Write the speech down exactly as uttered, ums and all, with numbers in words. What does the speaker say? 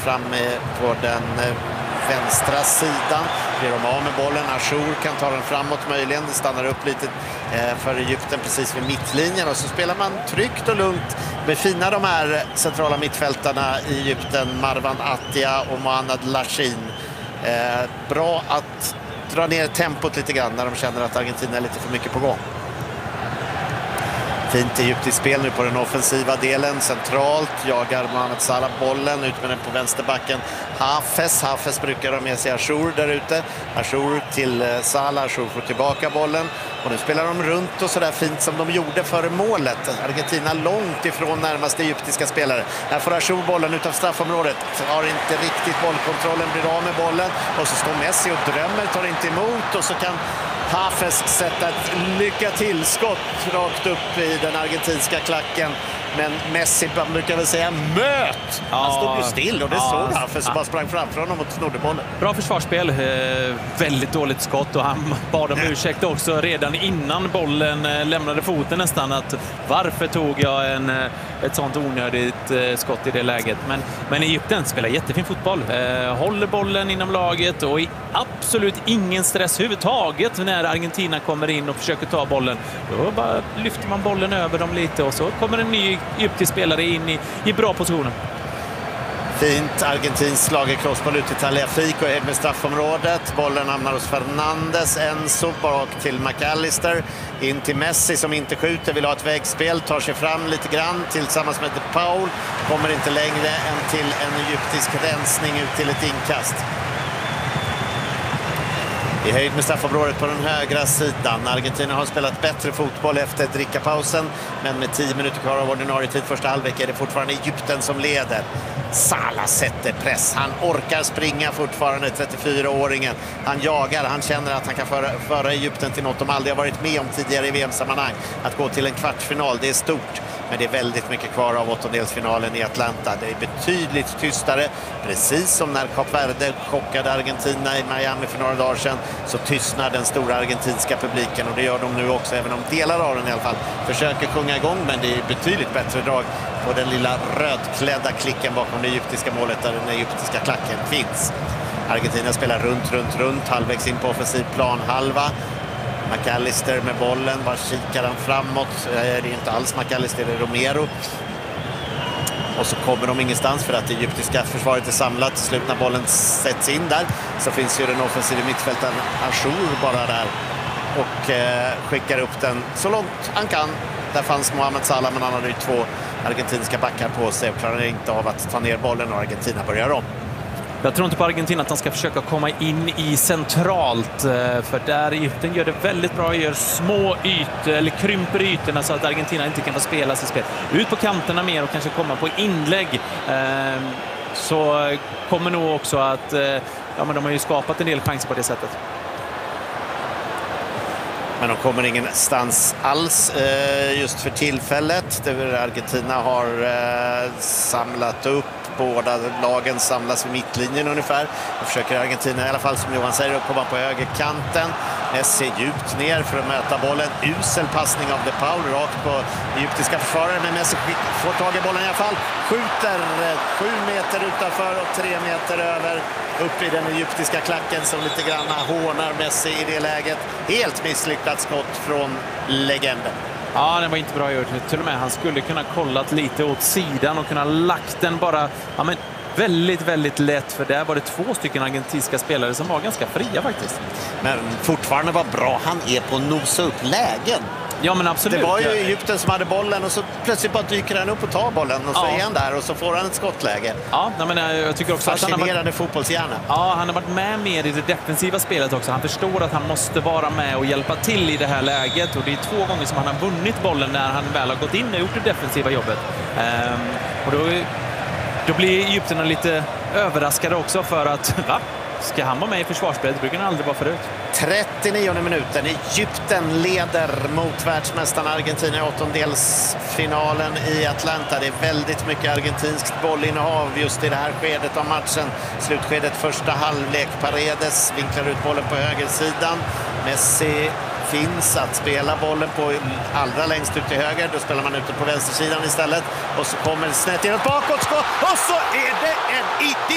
fram på den vänstra sidan. Blir de av med bollen. Achour kan ta den framåt möjligen. Det stannar upp lite för Egypten precis vid mittlinjen. Och så spelar man tryggt och lugnt med fina de här centrala mittfältarna i Egypten. Marwan Attia och Mohamed Lashin. Eh, bra att dra ner tempot lite grann när de känner att Argentina är lite för mycket på gång. Fint egyptiskt spel nu på den offensiva delen. Centralt jagar Mohamed Salah bollen ut med den på vänsterbacken. Hafez, Hafez brukar ha med sig Achour där ute. Achour till Salah, Achour får tillbaka bollen. Och nu spelar de runt och sådär fint som de gjorde före målet. Argentina långt ifrån närmaste egyptiska spelare. Här får Achour bollen utav straffområdet. Har inte riktigt bollkontrollen, blir av med bollen. Och så står Messi och drömmer, tar inte emot. Och så kan Hafez sätta ett lycka tillskott rakt upp i den argentinska klacken. Men Messi brukar väl säga möt. Ja, han stod ju still och det ja, såg Hafez som ja. bara sprang framför honom och snodde bollen. Bra försvarsspel, eh, väldigt dåligt skott och han bad om ursäkt också redan innan bollen eh, lämnade foten nästan. Att varför tog jag en, ett sånt onödigt eh, skott i det läget? Men, men Egypten spelar jättefin fotboll. Eh, håller bollen inom laget och absolut ingen stress överhuvudtaget när Argentina kommer in och försöker ta bollen. Då bara lyfter man bollen över dem lite och så kommer en ny egyptisk spelare in i, i bra positioner. Fint argentins slagerkrossboll ut till Tagliafico och med straffområdet. Bollen hamnar hos Fernandes. Enzo bak till McAllister. In till Messi som inte skjuter, vill ha ett vägspel. Tar sig fram lite grann tillsammans med De Paul. Kommer inte längre än till en egyptisk rensning ut till ett inkast. I höjd med straffområdet på den högra sidan. Argentina har spelat bättre fotboll efter drickapausen. Men med tio minuter kvar av ordinarie tid första halvlek är det fortfarande Egypten som leder. Salah sätter press. Han orkar springa fortfarande, trettiofyraåringen. Han jagar, han känner att han kan föra, föra Egypten till något de aldrig har varit med om tidigare i V M-sammanhang. Att gå till en kvartsfinal, det är stort. Men det är väldigt mycket kvar av åttondelsfinalen i Atlanta. Det är betydligt tystare. Precis som när Kap Verde chockade Argentina i Miami för några dagar sedan så tystnar den stora argentinska publiken. Och det gör de nu också, även om delar av den i alla fall försöker sjunga igång. Men det är betydligt bättre drag på den lilla rödklädda klicken bakom det egyptiska målet där den egyptiska klacken finns. Argentina spelar runt, runt, runt. Halvvägs in på offensiv plan, halva. McAllister med bollen, var kikar han framåt. Det är inte alls McAllister, det är Romero. Och så kommer de ingenstans för att det egyptiska försvaret är samlat. Till slut när bollen sätts in där så finns ju den offensiva mittfältaren Achour bara där. Och eh, skickar upp den så långt han kan. Där fanns Mohamed Salah, men han hade ju två argentinska backar på sig och klarar inte av att ta ner bollen och Argentina börjar om. Jag tror inte på Argentina att de ska försöka komma in i centralt, för där Egypten gör det väldigt bra, gör små ytor eller krymper ytorna så att Argentina inte kan få spela sitt spel. Ut på kanterna mer och kanske komma på inlägg. Så kommer nog också att ja, men de har ju skapat en del chanser på det sättet. Men de kommer ingenstans alls just för tillfället. Argentina har samlat upp. Båda lagen samlas vid mittlinjen ungefär. Och försöker Argentina i alla fall, som Johan säger, att komma på högerkanten. Messi djupt ner för att möta bollen. Usel passning av De Paul rakt på egyptiska försvarare. Men Messi får tag i bollen i alla fall. Skjuter sju meter utanför och tre meter över. Upp i den egyptiska klacken som lite grann hånar Messi i det läget. Helt misslyckat skott från legenden. Ja, det var inte bra gjort. Till och med han skulle kunna kollat lite åt sidan och kunna lagt den bara ja, men väldigt, väldigt lätt. För där var det två stycken argentinska spelare som var ganska fria faktiskt. Men fortfarande var bra han är på att nosa upp lägen. Ja, men absolut. Det var ju Egypten som hade bollen och så plötsligt bara dyker han upp och tar bollen och så ja. är han där och så får han ett skottläge. Ja, men jag tycker också fascinerande att han har varit, fotbollshjärna. Ja, han har varit med mer i det defensiva spelet också. Han förstår att han måste vara med och hjälpa till i det här läget och det är två gånger som han har vunnit bollen när han väl har gått in och gjort det defensiva jobbet. Ehm, och då, då blir Egypterna lite överraskade också för att va? Ska han vara med i försvarsspelet? Det brukar han aldrig vara förut. trettionionde minuten. Egypten leder mot världsmästarna Argentina i åttondelsfinalen i Atlanta. Det är väldigt mycket argentinskt bollinnehav just i det här skedet av matchen. Slutskedet första halvlek. Paredes vinklar ut bollen på högersidan. Messi finns att spela bollen på allra längst ut till höger. Då spelar man ute på vänstersidan istället. Och så kommer snett in ett bakåtskott. Och så är det en idiot!